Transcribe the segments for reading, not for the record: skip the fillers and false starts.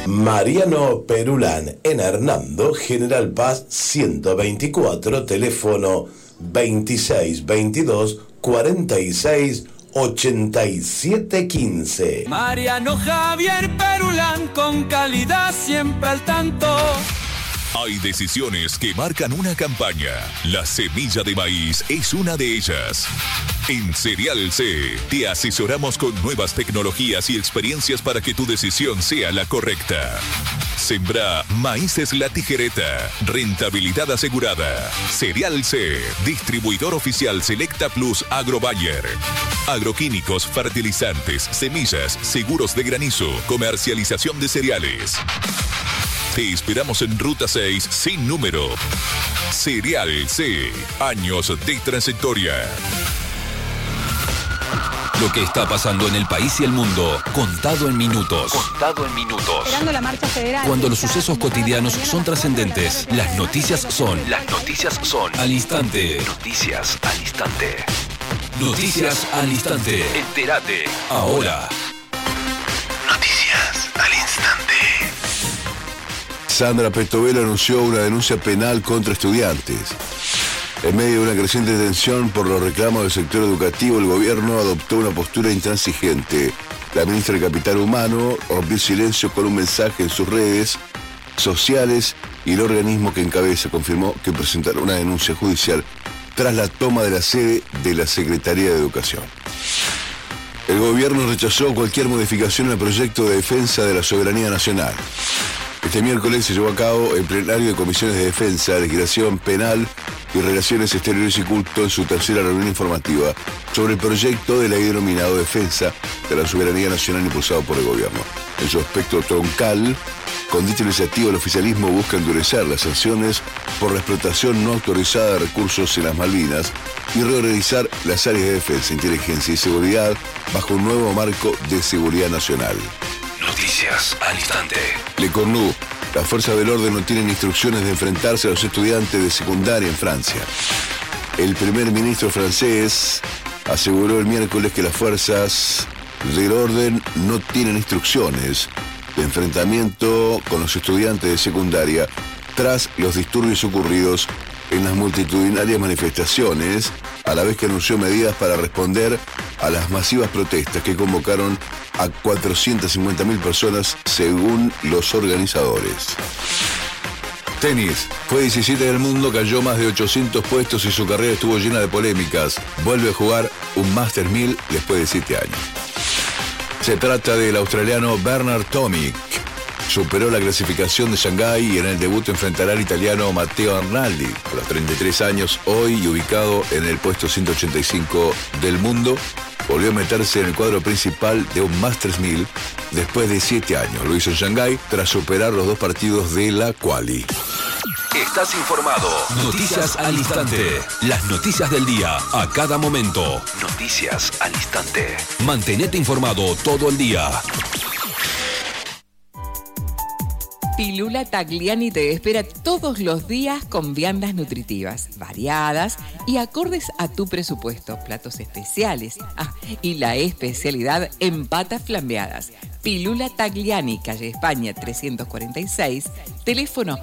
Mariano Perulán en Hernando, General Paz 124, teléfono 2622 46 87 15. Mariano Javier Perulán, con calidad siempre al tanto. Hay decisiones que marcan una campaña. La semilla de maíz es una de ellas. En Cereal C te asesoramos con nuevas tecnologías y experiencias para que tu decisión sea la correcta. Sembra Maíces La Tijereta. Rentabilidad asegurada. Cereal C, distribuidor oficial Selecta Plus Agrobayer. Agroquímicos, fertilizantes, semillas, seguros de granizo, comercialización de cereales. Te esperamos en Ruta 6 sin número. Cereal C, años de trayectoria. Lo que está pasando en el país y el mundo, contado en minutos. Contado en minutos. Esperando la marcha federal. Cuando los sucesos cotidianos son trascendentes, las noticias son al instante. Noticias al instante. Noticias al instante. Entérate ahora. Noticias al instante. Sandra Petovelo anunció una denuncia penal contra estudiantes. En medio de una creciente tensión por los reclamos del sector educativo, el gobierno adoptó una postura intransigente. La ministra de Capital Humano rompió el silencio con un mensaje en sus redes sociales y el organismo que encabeza confirmó que presentará una denuncia judicial tras la toma de la sede de la Secretaría de Educación. El gobierno rechazó cualquier modificación al proyecto de defensa de la soberanía nacional. Este miércoles se llevó a cabo el plenario de comisiones de defensa, legislación penal y relaciones exteriores y culto en su tercera reunión informativa sobre el proyecto de ley denominado Defensa de la Soberanía Nacional impulsado por el gobierno. En su aspecto troncal, con dicha iniciativa el oficialismo busca endurecer las sanciones por la explotación no autorizada de recursos en las Malvinas y reorganizar las áreas de defensa, inteligencia y seguridad bajo un nuevo marco de seguridad nacional. Noticias al instante. Le Cornu, las fuerzas del orden no tienen instrucciones de enfrentarse a los estudiantes de secundaria en Francia. El primer ministro francés aseguró el miércoles que las fuerzas del orden no tienen instrucciones de enfrentamiento con los estudiantes de secundaria tras los disturbios ocurridos en las multitudinarias manifestaciones, a la vez que anunció medidas para responder a las masivas protestas que convocaron a 450.000 personas según los organizadores. Tenis. Fue 17 del mundo, cayó más de 800 puestos y su carrera estuvo llena de polémicas. Vuelve a jugar un Masters 1000 después de 7 años. Se trata del australiano Bernard Tomic. Superó la clasificación de Shanghái y en el debut enfrentará al italiano Matteo Arnaldi, a los 33 años hoy y ubicado en el puesto 185 del mundo. Volvió a meterse en el cuadro principal de un Masters 1000 después de 7 años. Lo hizo en Shanghái tras superar los 2 partidos de la quali. Estás informado. Noticias al instante. Las noticias del día a cada momento. Noticias al instante. Mantenete informado todo el día. Pilula Tagliani te espera todos los días con viandas nutritivas, variadas y acordes a tu presupuesto. Platos especiales. Y la especialidad en patas flambeadas. Pilula Tagliani, calle España 346, teléfono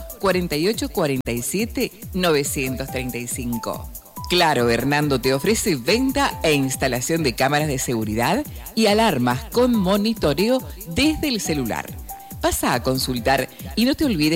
4847-935. Claro, Hernando te ofrece venta e instalación de cámaras de seguridad y alarmas con monitoreo desde el celular. Pasa a consultar y no te olvides